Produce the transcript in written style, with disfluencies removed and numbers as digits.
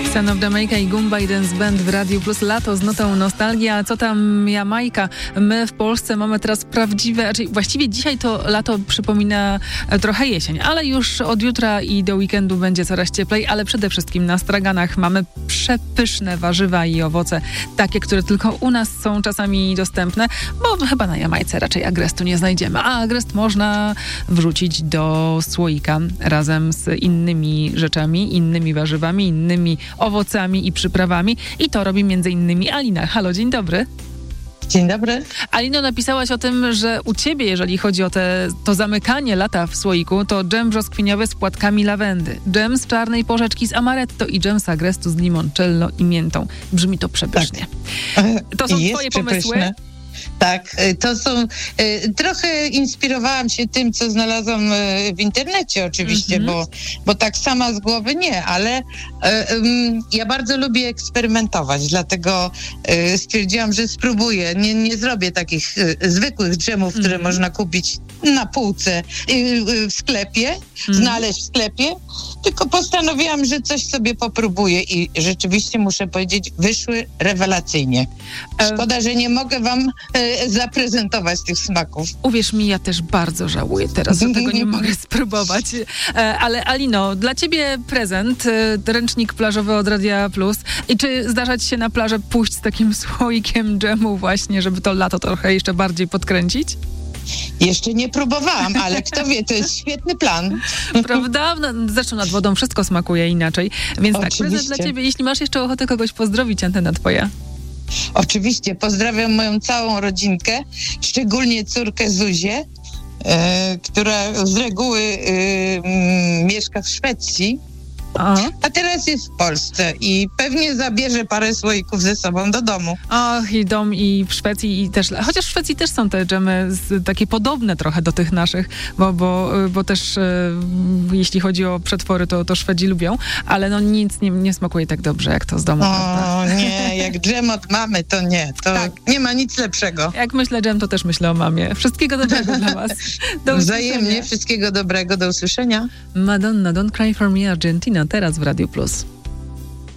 Son of Jamaica i Goomba i Dance Band w Radiu Plus. Lato z notą nostalgia. A co tam Jamajka? My w Polsce mamy teraz prawdziwe, właściwie dzisiaj to lato przypomina trochę jesień, ale już od jutra i do weekendu będzie coraz cieplej, ale przede wszystkim na straganach mamy przepyszne warzywa i owoce, takie, które tylko u nas są czasami dostępne, bo chyba na Jamajce raczej agrestu nie znajdziemy, a agrest można wrzucić do słoika razem z innymi rzeczami, innymi warzywami, innymi owocami i przyprawami i to robi m.in. Alina. Halo, dzień dobry. Dzień dobry. Alino, napisałaś o tym, że u ciebie, jeżeli chodzi o to zamykanie lata w słoiku, to dżem brzoskwiniowy z płatkami lawendy, dżem z czarnej porzeczki z amaretto i dżem z agrestu z limoncello i miętą. Brzmi to przepysznie. Tak. To są twoje pomysły? Przepyszne. Tak, to są... Trochę inspirowałam się tym, co znalazłam w internecie oczywiście, bo tak sama z głowy nie, ale ja bardzo lubię eksperymentować, dlatego stwierdziłam, że spróbuję. Nie zrobię takich zwykłych dżemów, które można kupić na półce w sklepie, znaleźć w sklepie, tylko postanowiłam, że coś sobie popróbuję i rzeczywiście muszę powiedzieć, wyszły rewelacyjnie. Szkoda, że nie mogę wam zaprezentować tych smaków. Uwierz mi, ja też bardzo żałuję teraz, że tego nie mogę spróbować. Ale Alino, dla ciebie prezent, ręcznik plażowy od Radia Plus. I czy zdarza ci się na plażę pójść z takim słoikiem dżemu właśnie, żeby to lato trochę jeszcze bardziej podkręcić? Jeszcze nie próbowałam, ale kto wie, to jest świetny plan. Prawda? No, zresztą nad wodą wszystko smakuje inaczej. Więc oczywiście. Tak, prezent dla ciebie. Jeśli masz jeszcze ochotę kogoś pozdrowić, antena twoja. Oczywiście, pozdrawiam moją całą rodzinkę, szczególnie córkę Zuzię, która z reguły mieszka w Szwecji, a teraz jest w Polsce i pewnie zabierze parę słoików ze sobą do domu. Och, i dom i w Szwecji i też, chociaż w Szwecji też są te dżemy takie podobne trochę do tych naszych, bo też jeśli chodzi o przetwory, to Szwedzi lubią, ale no nic nie smakuje tak dobrze jak to z domu. O nie, jak dżem od mamy, to nie. To tak. Nie ma nic lepszego. Jak myślę dżem, to też myślę o mamie. Wszystkiego dobrego dla was. Do wzajemnie, wszystkiego dobrego, do usłyszenia. Madonna, Don't Cry For Me, Argentina, teraz w Radiu Plus.